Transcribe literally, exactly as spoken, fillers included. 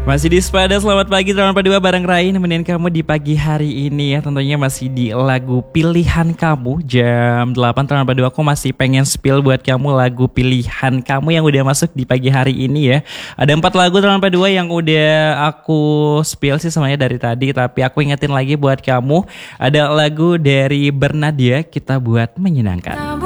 Masih di Spada, selamat pagi Teman Padua bareng Rai nemenin kamu di pagi hari ini ya. Tentunya masih di lagu pilihan kamu jam delapan Teman Padua. Aku masih pengen spill buat kamu lagu pilihan kamu yang udah masuk di pagi hari ini ya. Ada empat lagu Teman Padua yang udah aku spill sih semuanya dari tadi, tapi aku ingetin lagi buat kamu. Ada lagu dari Bernadia, Kita Buat Menyenangkan.